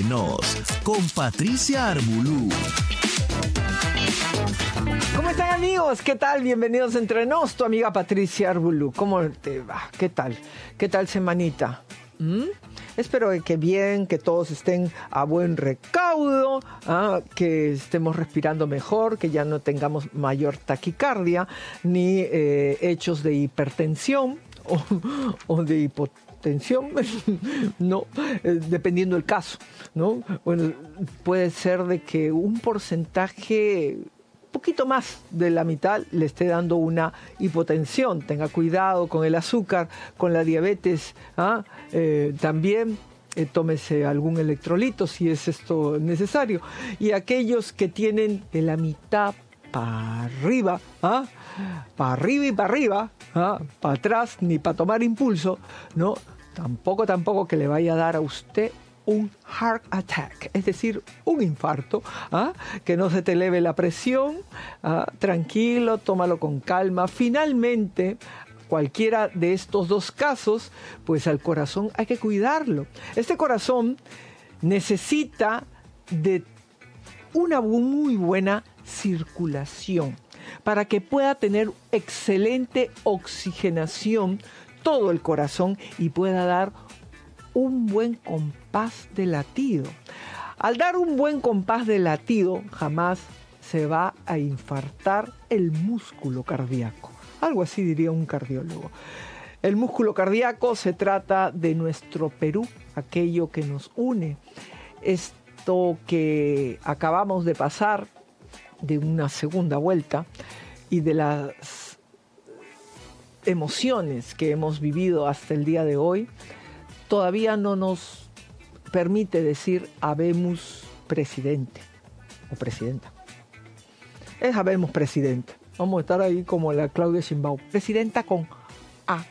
Nos con Patricia Armbulú. ¿Cómo están, amigos? ¿Qué tal? Bienvenidos a Entre Nos, tu amiga Patricia Armbulú. ¿Cómo te va? ¿Qué tal? ¿Qué tal semanita? Espero que bien, que todos estén a buen recaudo, que estemos respirando mejor, que ya no tengamos mayor taquicardia, ni hechos de hipertensión o de hipotensión, no, dependiendo del caso, ¿no? Bueno, puede ser de que un porcentaje poquito más de la mitad le esté dando una hipotensión. Tenga cuidado con el azúcar, con la diabetes, también tómese algún electrolito si es esto necesario. Y aquellos que tienen de la mitad para arriba, para arriba y para arriba, para atrás ni para tomar impulso, no, tampoco que le vaya a dar a usted un heart attack, es decir, un infarto, que no se te eleve la presión, tranquilo, tómalo con calma. Finalmente, cualquiera de estos dos casos, pues al corazón hay que cuidarlo. Este corazón necesita de una muy buena circulación para que pueda tener excelente oxigenación todo el corazón y pueda dar un buen compás de latido. Al dar un buen compás de latido, jamás se va a infartar el músculo cardíaco. Algo así diría un cardiólogo. El músculo cardíaco se trata de nuestro Perú, aquello que nos une. Esto que acabamos de pasar de una segunda vuelta y de las emociones que hemos vivido hasta el día de hoy, todavía no nos permite decir habemos presidente o presidenta. Es habemos presidente. Vamos a estar ahí como la Claudia Sheinbaum. Presidenta con A.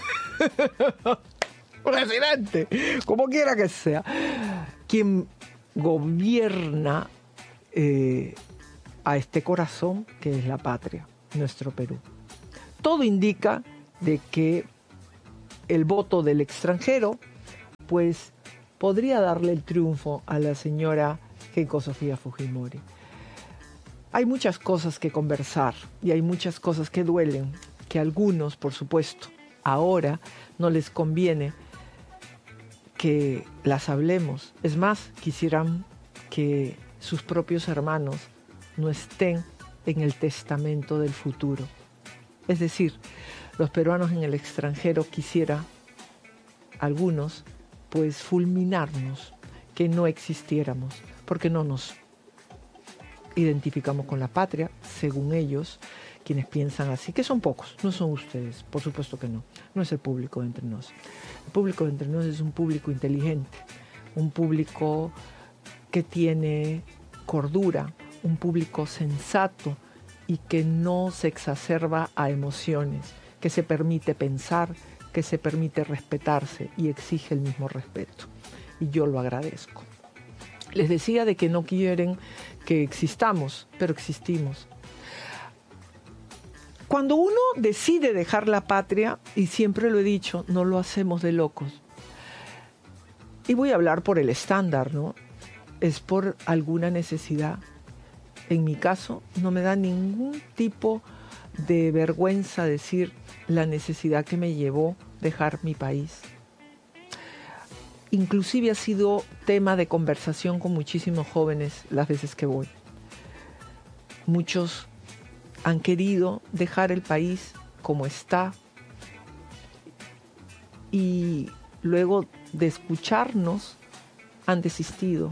Presidente, como quiera que sea. Quien gobierna a este corazón que es la patria, nuestro Perú. Todo indica de que el voto del extranjero pues podría darle el triunfo a la señora Keiko Sofía Fujimori. Hay muchas cosas que conversar y hay muchas cosas que duelen, que a algunos, por supuesto, ahora no les conviene que las hablemos. Es más, quisieran que sus propios hermanos no estén en el testamento del futuro. Es decir, los peruanos en el extranjero quisiera, algunos, pues fulminarnos, que no existiéramos, porque no nos identificamos con la patria, según ellos, quienes piensan así, que son pocos, no son ustedes, por supuesto que no, no es el público de Entre Nos. El público de Entre Nos es un público inteligente, un público que tiene cordura, un público sensato y que no se exacerba a emociones, que se permite pensar, que se permite respetarse y exige el mismo respeto. Y yo lo agradezco. Les decía de que no quieren que existamos, pero existimos. Cuando uno decide dejar la patria, y siempre lo he dicho, no lo hacemos de locos. Y voy a hablar por el estándar, ¿no? Es por alguna necesidad. En mi caso, no me da ningún tipo de vergüenza decir la necesidad que me llevó dejar mi país. Inclusive ha sido tema de conversación con muchísimos jóvenes las veces que voy. Muchos han querido dejar el país como está y luego de escucharnos han desistido.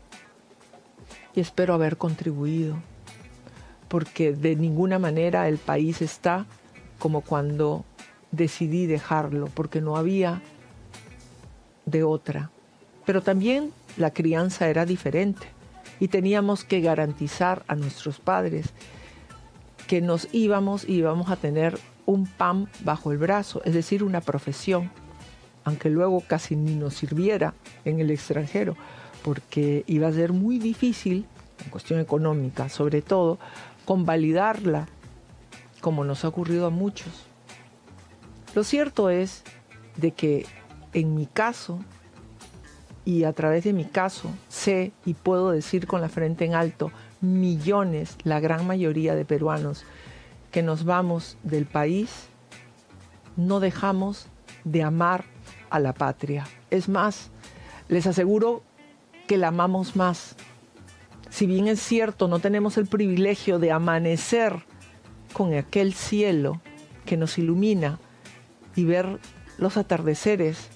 Y espero haber contribuido, porque de ninguna manera el país está como cuando decidí dejarlo, porque no había de otra. Pero también la crianza era diferente y teníamos que garantizar a nuestros padres que nos íbamos a tener un pan bajo el brazo, es decir, una profesión, aunque luego casi ni nos sirviera en el extranjero, porque iba a ser muy difícil, en cuestión económica sobre todo, convalidarla, como nos ha ocurrido a muchos. Lo cierto es de que en mi caso, y a través de mi caso sé y puedo decir con la frente en alto, millones, la gran mayoría de peruanos que nos vamos del país, no dejamos de amar a la patria. Es más, les aseguro que la amamos más. Si bien es cierto, no tenemos el privilegio de amanecer con aquel cielo que nos ilumina y ver los atardeceres,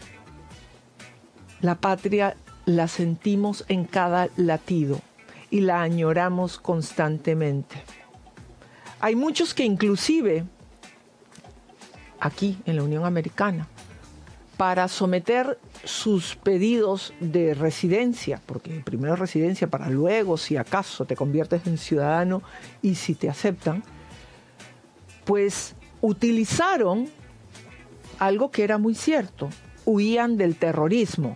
la patria la sentimos en cada latido y la añoramos constantemente. Hay muchos que inclusive aquí en la Unión Americana, para someter sus pedidos de residencia, porque primero residencia para luego, si acaso te conviertes en ciudadano y si te aceptan, pues utilizaron algo que era muy cierto, huían del terrorismo,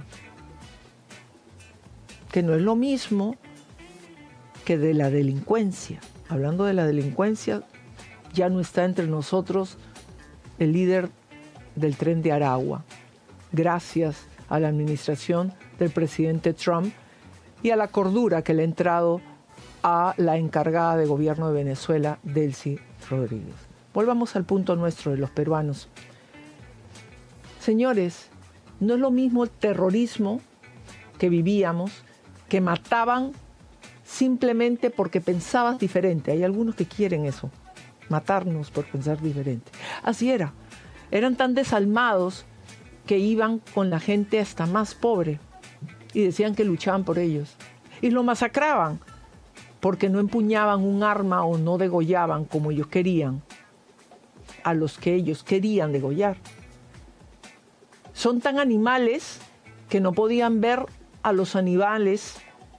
que no es lo mismo que de la delincuencia. Hablando de la delincuencia, ya no está entre nosotros el líder del Tren de Aragua, gracias a la administración del presidente Trump y a la cordura que le ha entrado a la encargada de gobierno de Venezuela, Delcy Rodríguez. Volvamos al punto nuestro de los peruanos. Señores, no es lo mismo el terrorismo que vivíamos, que mataban simplemente porque pensabas diferente. Hay algunos que quieren eso, matarnos por pensar diferente. Así era. Eran tan desalmados que iban con la gente hasta más pobre y decían que luchaban por ellos. Y lo masacraban porque no empuñaban un arma o no degollaban como ellos querían a los que ellos querían degollar. Son tan animales que no podían ver a los animales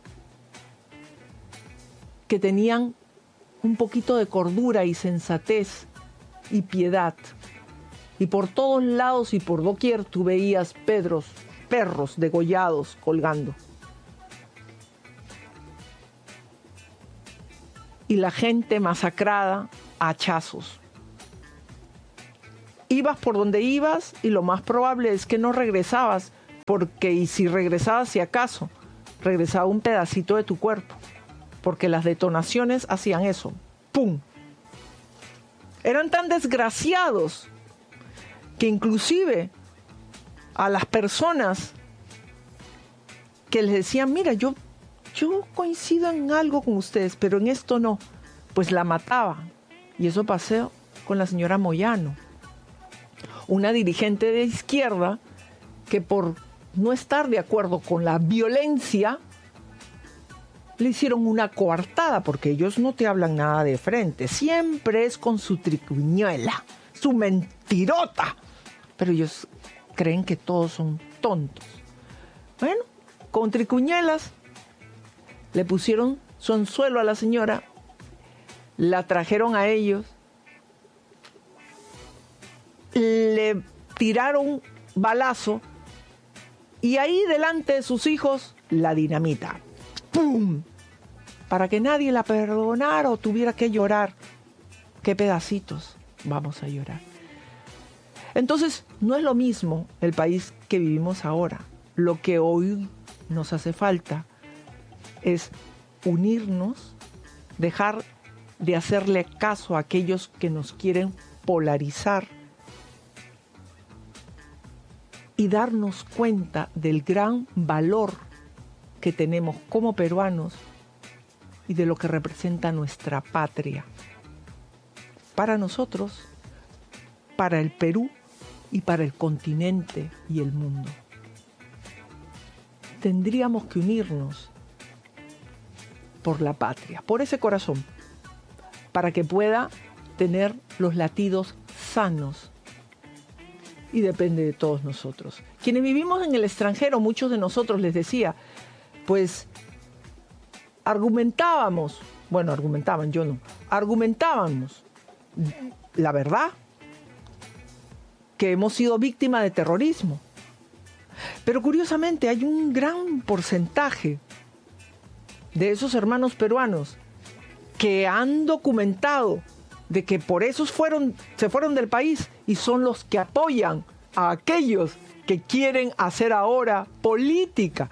que tenían un poquito de cordura y sensatez y piedad. Y por todos lados y por doquier tú veías perros degollados colgando. Y la gente masacrada a hachazos. Ibas por donde ibas y lo más probable es que no regresabas, porque y si regresabas, si acaso, regresaba un pedacito de tu cuerpo, porque las detonaciones hacían eso. ¡Pum! Eran tan desgraciados que inclusive a las personas que les decían, mira, yo coincido en algo con ustedes, pero en esto no, pues la mataban. Y eso pasó con la señora Moyano, una dirigente de izquierda que por no estar de acuerdo con la violencia le hicieron una coartada, porque ellos no te hablan nada de frente, siempre es con su triquiñuela, su mentirota, pero ellos creen que todos son tontos. Bueno, con triquiñuelas le pusieron su anzuelo a la señora, la trajeron a ellos, le tiraron balazo y ahí delante de sus hijos la dinamita. ¡Pum! Para que nadie la perdonara o tuviera que llorar. ¿Qué pedacitos vamos a llorar? Entonces, no es lo mismo el país que vivimos ahora. Lo que hoy nos hace falta es unirnos, dejar de hacerle caso a aquellos que nos quieren polarizar y darnos cuenta del gran valor que tenemos como peruanos y de lo que representa nuestra patria. Para nosotros, para el Perú y para el continente y el mundo. Tendríamos que unirnos por la patria, por ese corazón, para que pueda tener los latidos sanos. Y depende de todos nosotros. Quienes vivimos en el extranjero, muchos de nosotros, les decía, pues argumentábamos la verdad, que hemos sido víctimas de terrorismo. Pero curiosamente hay un gran porcentaje de esos hermanos peruanos que han documentado de que por eso se fueron del país y son los que apoyan a aquellos que quieren hacer ahora política,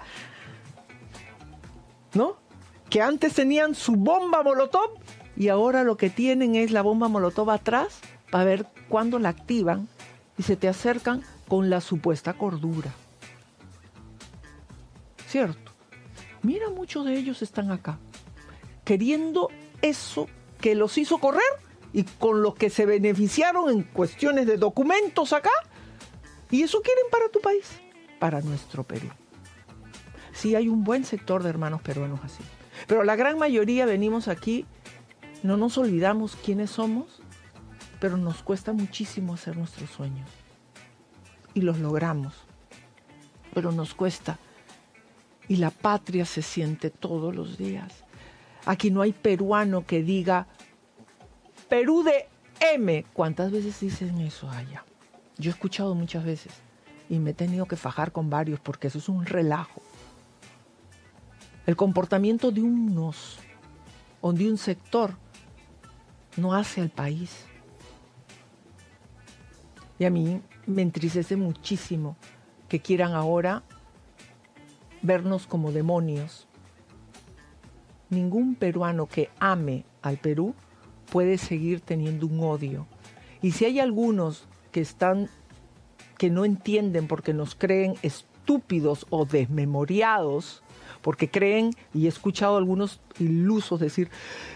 ¿no? Que antes tenían su bomba molotov y ahora lo que tienen es la bomba molotov atrás para ver cuándo la activan y se te acercan con la supuesta cordura. ¿Cierto? Mira, muchos de ellos están acá, queriendo eso que los hizo correr y con los que se beneficiaron en cuestiones de documentos acá. Y eso quieren para tu país, para nuestro Perú. Sí, hay un buen sector de hermanos peruanos así. Pero la gran mayoría venimos aquí, no nos olvidamos quiénes somos, pero nos cuesta muchísimo hacer nuestros sueños. Y los logramos, pero nos cuesta. Y la patria se siente todos los días. Aquí no hay peruano que diga Perú de M. ¿Cuántas veces dicen eso allá? Yo he escuchado muchas veces y me he tenido que fajar con varios porque eso es un relajo. El comportamiento de unos o de un sector no hace al país. Y a mí me entristece muchísimo que quieran ahora vernos como demonios. Ningún peruano que ame al Perú puede seguir teniendo un odio. Y si hay algunos que no entienden porque nos creen estúpidos o desmemoriados, porque creen, y he escuchado a algunos ilusos decir,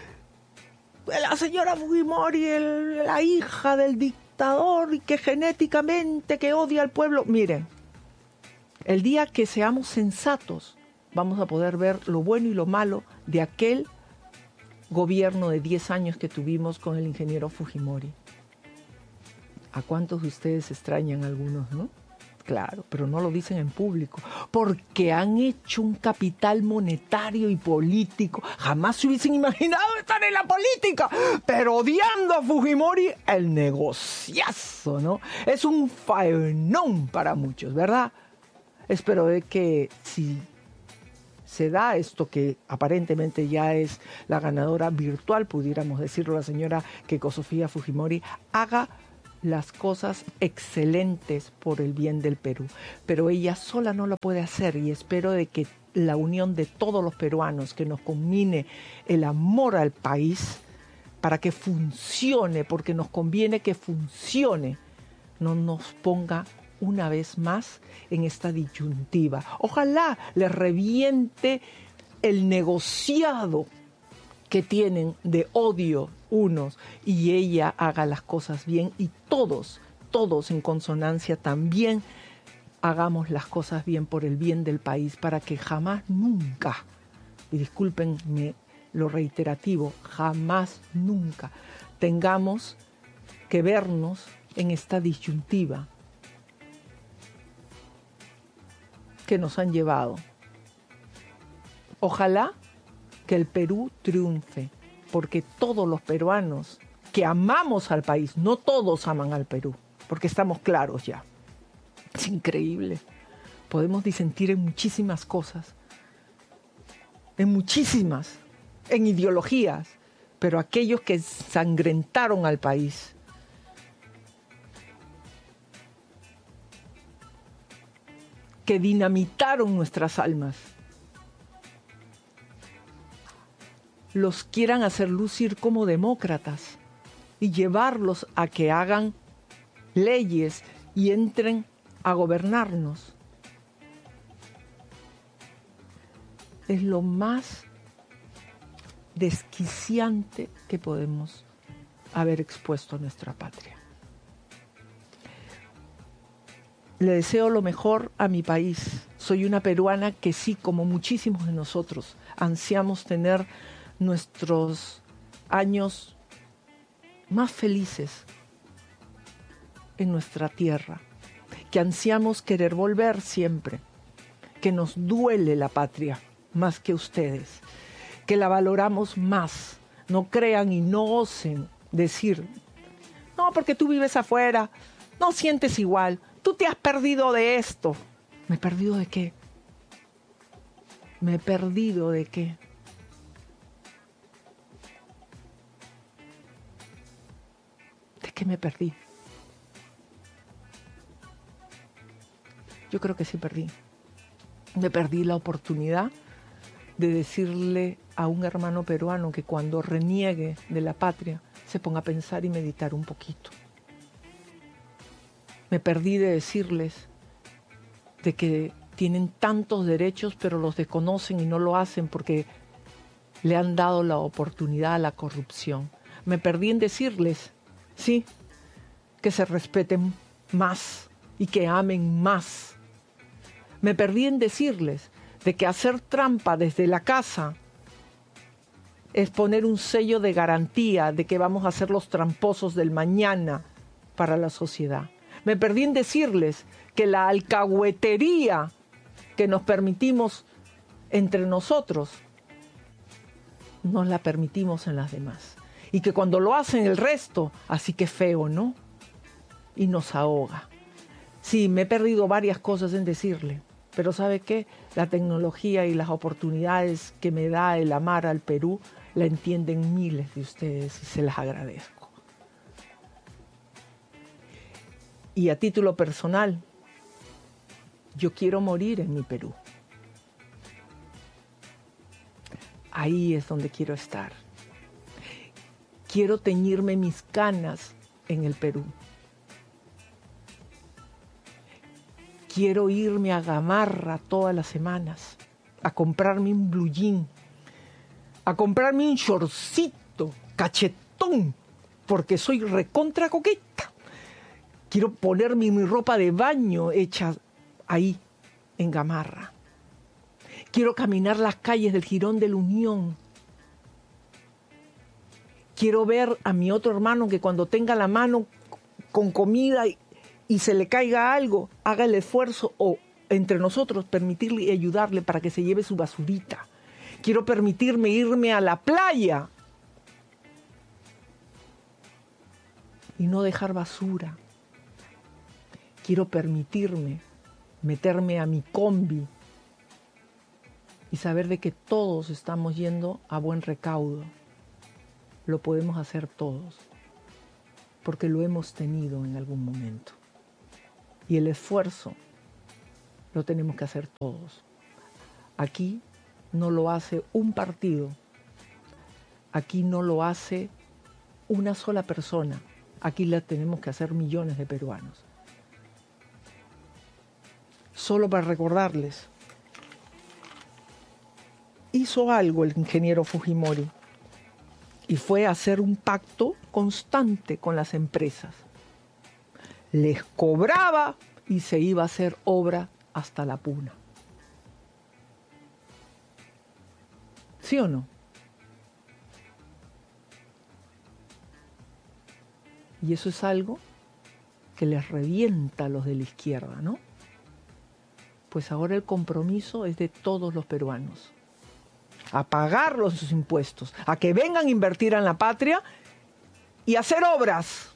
la señora Fujimori, la hija del dictador y que genéticamente que odia al pueblo. Miren, el día que seamos sensatos, vamos a poder ver lo bueno y lo malo de aquel gobierno de 10 años que tuvimos con el ingeniero Fujimori. ¿A cuántos de ustedes extrañan algunos, no? Claro, pero no lo dicen en público, porque han hecho un capital monetario y político. Jamás se hubiesen imaginado estar en la política, pero odiando a Fujimori, el negociazo, ¿no? Es un faenón para muchos, ¿verdad? Espero de que si se da esto que aparentemente ya es la ganadora virtual, pudiéramos decirlo, la señora Keiko Sofía Fujimori, haga las cosas excelentes por el bien del Perú. Pero ella sola no lo puede hacer y espero de que la unión de todos los peruanos, que nos combine el amor al país para que funcione, porque nos conviene que funcione, no nos ponga una vez más en esta disyuntiva. Ojalá le reviente el negociado que tienen de odio unos y ella haga las cosas bien y todos en consonancia también hagamos las cosas bien por el bien del país para que jamás, nunca, y discúlpenme lo reiterativo, jamás, nunca tengamos que vernos en esta disyuntiva que nos han llevado. Ojalá que el Perú triunfe, porque todos los peruanos que amamos al país, no todos aman al Perú, porque estamos claros ya. Es increíble. Podemos disentir en muchísimas cosas, en ideologías, pero aquellos que ensangrentaron al país, que dinamitaron nuestras almas, los quieran hacer lucir como demócratas y llevarlos a que hagan leyes y entren a gobernarnos. Es lo más desquiciante que podemos haber expuesto a nuestra patria. Le deseo lo mejor a mi país. Soy una peruana que sí, como muchísimos de nosotros, ansiamos tener nuestros años más felices en nuestra tierra, que ansiamos querer volver siempre, que nos duele la patria más que ustedes, que la valoramos más. No crean y no osen decir, no, porque tú vives afuera, no sientes igual, tú te has perdido de esto. ¿Me he perdido de qué? ¿Me he perdido de qué? ¿De qué me perdí? Yo creo que sí perdí. Me perdí la oportunidad de decirle a un hermano peruano que cuando reniegue de la patria se ponga a pensar y meditar un poquito. Me perdí de decirles de que tienen tantos derechos pero los desconocen y no lo hacen porque le han dado la oportunidad a la corrupción. Me perdí en decirles, sí, que se respeten más y que amen más. Me perdí en decirles de que hacer trampa desde la casa es poner un sello de garantía de que vamos a ser los tramposos del mañana para la sociedad. Me perdí en decirles que la alcahuetería que nos permitimos entre nosotros, nos la permitimos en las demás. Y que cuando lo hacen el resto, así que feo, ¿no? Y nos ahoga. Sí, me he perdido varias cosas en decirle, pero ¿sabe qué? La tecnología y las oportunidades que me da el amar al Perú la entienden miles de ustedes y se las agradezco. Y a título personal, yo quiero morir en mi Perú. Ahí es donde quiero estar. Quiero teñirme mis canas en el Perú. Quiero irme a Gamarra todas las semanas, a comprarme un blue jean, a comprarme un shortcito cachetón, porque soy recontra coqueta. Quiero ponerme mi ropa de baño hecha ahí, en Gamarra. Quiero caminar las calles del Jirón de la Unión. Quiero ver a mi otro hermano que cuando tenga la mano con comida y se le caiga algo, haga el esfuerzo o entre nosotros permitirle y ayudarle para que se lleve su basurita. Quiero permitirme irme a la playa y no dejar basura. Quiero permitirme meterme a mi combi y saber de que todos estamos yendo a buen recaudo. Lo podemos hacer todos, porque lo hemos tenido en algún momento. Y el esfuerzo lo tenemos que hacer todos. Aquí no lo hace un partido, aquí no lo hace una sola persona, aquí la tenemos que hacer millones de peruanos. Solo para recordarles, hizo algo el ingeniero Fujimori y fue hacer un pacto constante con las empresas. Les cobraba y se iba a hacer obra hasta la Puna. ¿Sí o no? Y eso es algo que les revienta a los de la izquierda, ¿no? Pues ahora el compromiso es de todos los peruanos. A pagar sus impuestos, a que vengan a invertir en la patria y hacer obras.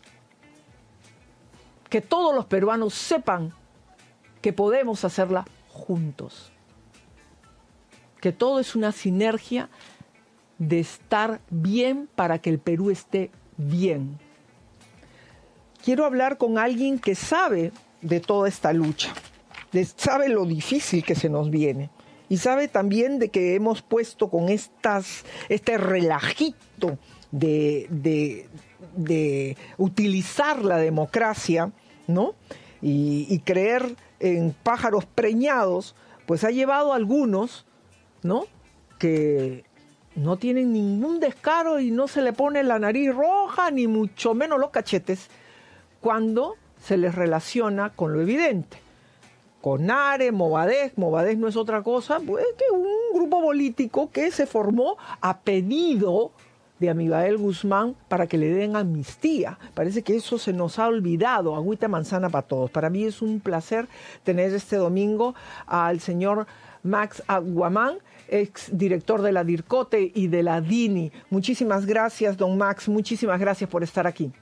Que todos los peruanos sepan que podemos hacerla juntos. Que todo es una sinergia de estar bien para que el Perú esté bien. Quiero hablar con alguien que sabe de toda esta lucha, sabe lo difícil que se nos viene y sabe también de que hemos puesto con este relajito de utilizar la democracia, ¿no? Y creer en pájaros preñados, pues ha llevado a algunos, ¿no? Que no tienen ningún descaro y no se le pone la nariz roja, ni mucho menos los cachetes, cuando se les relaciona con lo evidente. CONARE, Movadez no es otra cosa pues, que un grupo político que se formó a pedido de Amibael Guzmán para que le den amnistía. Parece que eso se nos ha olvidado. Agüita manzana para todos. Para mí es un placer tener este domingo al señor Max Aguamán, ex director de la DIRCOTE y de la DINI. Muchísimas gracias, don Max. Muchísimas gracias por estar aquí.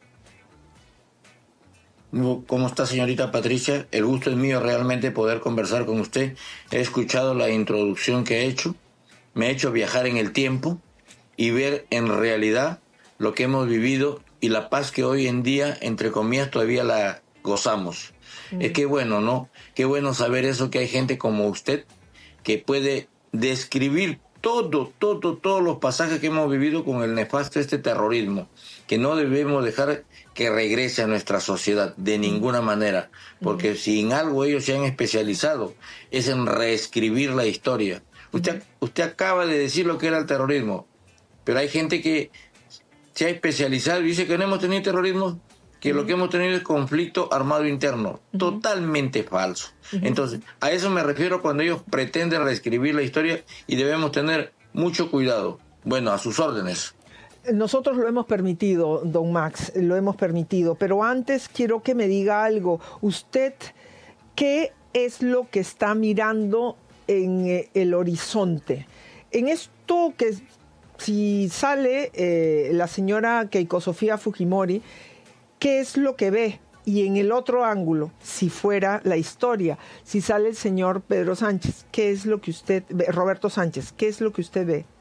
¿Cómo está, señorita Patricia? El gusto es mío realmente poder conversar con usted. He escuchado la introducción que he hecho. Me ha hecho viajar en el tiempo y ver en realidad lo que hemos vivido y la paz que hoy en día, entre comillas, todavía la gozamos. Es que bueno, ¿no? Qué bueno saber eso, que hay gente como usted que puede describir todos los pasajes que hemos vivido con el nefasto terrorismo, que no debemos dejar que regrese a nuestra sociedad de ninguna manera, porque si en algo ellos se han especializado es en reescribir la historia. Usted acaba de decir lo que era el terrorismo, pero hay gente que se ha especializado y dice que no hemos tenido terrorismo, que lo que hemos tenido es conflicto armado interno. Totalmente falso. Entonces, a eso me refiero cuando ellos pretenden reescribir la historia, y debemos tener mucho cuidado. Bueno, a sus órdenes. Nosotros lo hemos permitido, don Max, lo hemos permitido, pero antes quiero que me diga algo. ¿Usted qué es lo que está mirando en el horizonte? En esto que si sale la señora Keiko Sofía Fujimori, ¿qué es lo que ve? Y en el otro ángulo, si fuera la historia, si sale el señor Pedro Sánchez, ¿qué es lo que usted ve? Roberto Sánchez, ¿qué es lo que usted ve?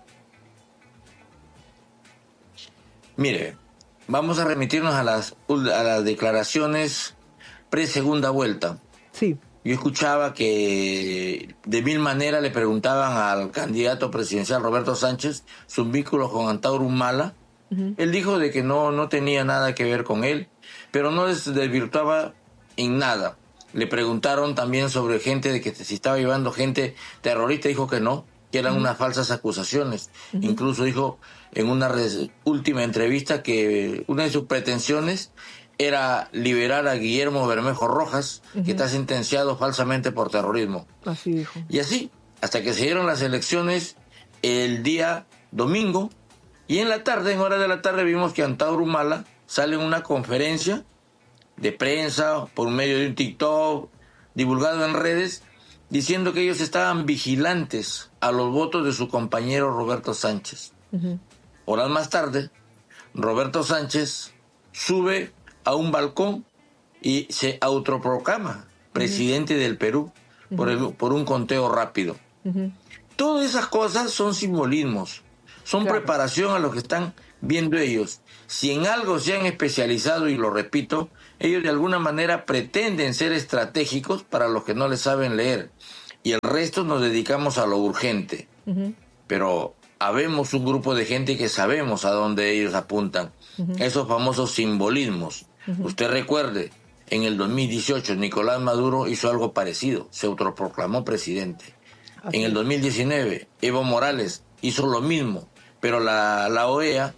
Mire, vamos a remitirnos a las declaraciones pre-segunda vuelta. Sí. Yo escuchaba que de mil maneras le preguntaban al candidato presidencial Roberto Sánchez sus vínculos con Antauro Humala. Él dijo de que no tenía nada que ver con él, pero no desvirtuaba en nada. Le preguntaron también sobre gente, de que si estaba llevando gente terrorista, dijo que no, que eran unas falsas acusaciones. Incluso dijo en una última entrevista que una de sus pretensiones era liberar a Guillermo Bermejo Rojas, que está sentenciado falsamente por terrorismo. Así dijo. Y así, hasta que se dieron las elecciones el día domingo, y en la tarde, en hora de la tarde, vimos que Antauro Humala sale en una conferencia de prensa por medio de un TikTok divulgado en redes, diciendo que ellos estaban vigilantes a los votos de su compañero Roberto Sánchez. Horas más tarde, Roberto Sánchez sube a un balcón y se autoproclama presidente del Perú por un conteo rápido. Todas esas cosas son simbolismos, son preparación a lo que están viendo ellos. Si en algo se han especializado, y lo repito, ellos de alguna manera pretenden ser estratégicos para los que no les saben leer, y el resto nos dedicamos a lo urgente. Pero habemos un grupo de gente que sabemos a dónde ellos apuntan, esos famosos simbolismos. Usted recuerde, en el 2018 Nicolás Maduro hizo algo parecido, se autoproclamó presidente. En el 2019 Evo Morales hizo lo mismo, pero la OEA,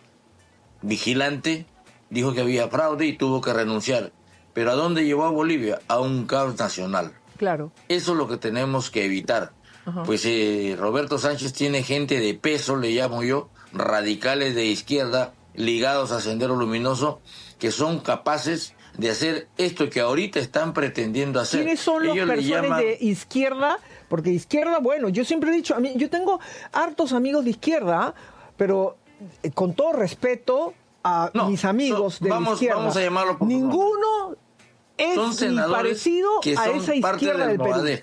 vigilante, dijo que había fraude y tuvo que renunciar. ¿Pero a dónde llevó a Bolivia? A un caos nacional. Claro. Eso es lo que tenemos que evitar. Pues Roberto Sánchez tiene gente de peso, le llamo yo, radicales de izquierda, ligados a Sendero Luminoso, que son capaces de hacer esto que ahorita están pretendiendo hacer. ¿Quiénes son los personas de izquierda? Porque izquierda, bueno, yo siempre he dicho, yo tengo hartos amigos de izquierda, pero con todo respeto a mis amigos de la izquierda, vamos a llamarlo por ninguno es ni parecido a esa izquierda del Perú.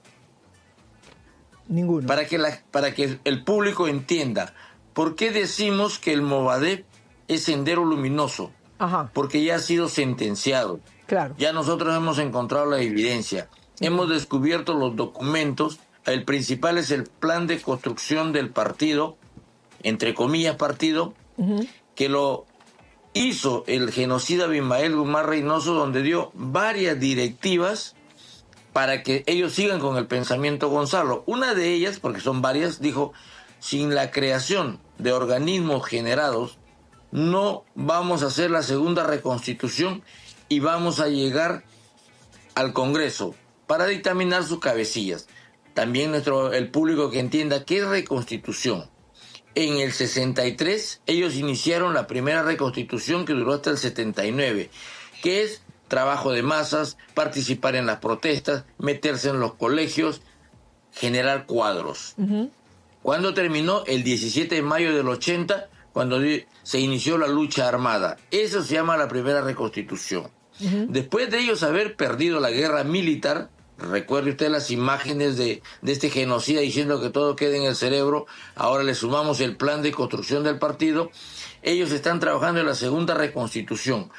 Ninguno. Para que el público entienda, ¿por qué decimos que el Movadef es Sendero Luminoso? Porque ya ha sido sentenciado. Claro. Ya nosotros hemos encontrado la evidencia. Hemos descubierto los documentos. El principal es el plan de construcción del partido, entre comillas partido, que lo hizo el genocida Abimael Guzmán Reynoso, donde dio varias directivas para que ellos sigan con el pensamiento Gonzalo. Una de ellas, porque son varias, dijo: sin la creación de organismos generados, no vamos a hacer la segunda reconstitución y vamos a llegar al Congreso para dictaminar sus cabecillas. También el público que entienda qué es reconstitución. En el 63 ellos iniciaron la primera reconstitución, que duró hasta el 79, que es trabajo de masas, participar en las protestas, meterse en los colegios, generar cuadros. ¿Cuándo terminó? El 17 de mayo del 80, cuando se inició la lucha armada. Eso se llama la primera reconstitución. Después de ellos haber perdido la guerra militar, recuerde usted las imágenes de este genocida diciendo que todo queda en el cerebro, ahora le sumamos el plan de construcción del partido, ellos están trabajando en la segunda reconstitución.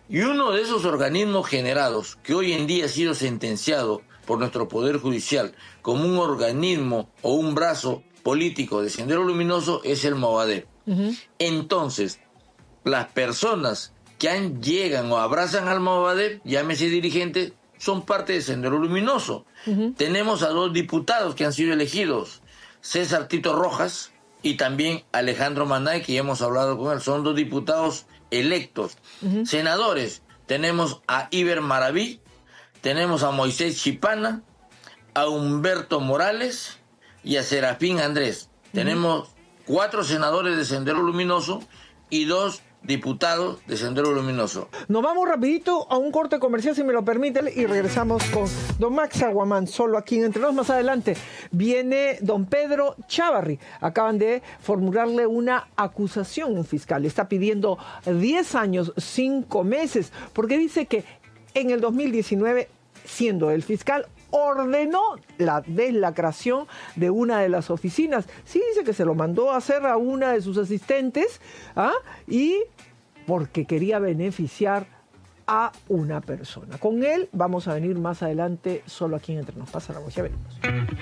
Y uno de esos organismos generados, que hoy en día ha sido sentenciado por nuestro Poder Judicial como un organismo o un brazo político de Sendero Luminoso, es el Movadef. Entonces, las personas que llegan o abrazan al Movadef, llámese dirigentes, son parte de Sendero Luminoso. Tenemos a 2 diputados que han sido elegidos, César Tito Rojas y también Alejandro Manay, que ya hemos hablado con él, son 2 diputados electos. Senadores, tenemos a Iber Maraví, tenemos a Moisés Chipana, a Humberto Morales y a Serafín Andrés. Tenemos 4 senadores de Sendero Luminoso y 2 diputados de Sendero Luminoso. Nos vamos rapidito a un corte comercial, si me lo permiten, y regresamos con don Max Aguamán, solo aquí en Entre Nos. Más adelante viene don Pedro Chávarri. Acaban de formularle una acusación fiscal. Está pidiendo 10 años, 5 meses, porque dice que en el 2019, siendo el fiscal, ordenó la deslacración de una de las oficinas. Sí, dice que se lo mandó a hacer a una de sus asistentes, y porque quería beneficiar a una persona. Con él vamos a venir más adelante, solo aquí en Entre Nos. Pasa la voz, ya venimos.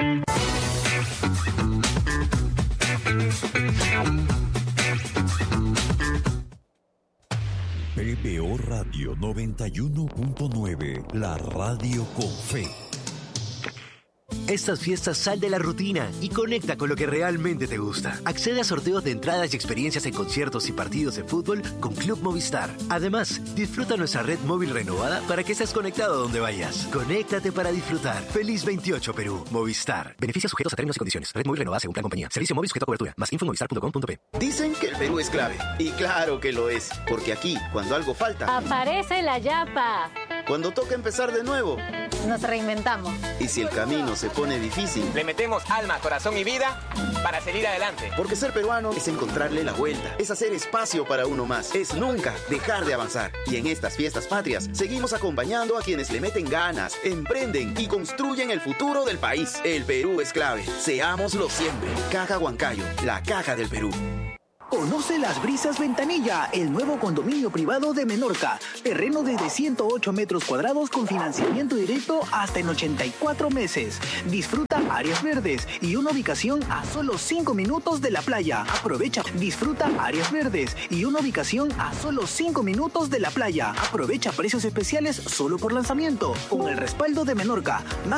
PBO Radio 91.9, la radio con fe. Estas fiestas sal de la rutina y conecta con lo que realmente te gusta. Accede a sorteos de entradas y experiencias en conciertos y partidos de fútbol con Club Movistar. Además, disfruta nuestra red móvil renovada para que estés conectado donde vayas. Conéctate para disfrutar. Feliz 28 Perú. Movistar. Beneficios sujetos a términos y condiciones. Red móvil renovada según plan compañía. Servicio móvil sujeto a cobertura. Más info en movistar.com.p. Dicen que el Perú es clave. Y claro que lo es. Porque aquí, cuando algo falta, aparece la yapa. Cuando toca empezar de nuevo, nos reinventamos. Y si el camino se pone difícil, le metemos alma, corazón y vida para seguir adelante. Porque ser peruano es encontrarle la vuelta, es hacer espacio para uno más, es nunca dejar de avanzar. Y en estas fiestas patrias seguimos acompañando a quienes le meten ganas, emprenden y construyen el futuro del país. El Perú es clave. Seámoslo siempre. Caja Huancayo, la caja del Perú. Conoce Las Brisas Ventanilla, el nuevo condominio privado de Menorca. Terreno desde 108 metros cuadrados con financiamiento directo hasta en 84 meses. Disfruta áreas verdes y una ubicación a solo 5 minutos de la playa. Aprovecha. Disfruta áreas verdes y una ubicación a solo 5 minutos de la playa. Aprovecha precios especiales solo por lanzamiento. Con el respaldo de Menorca.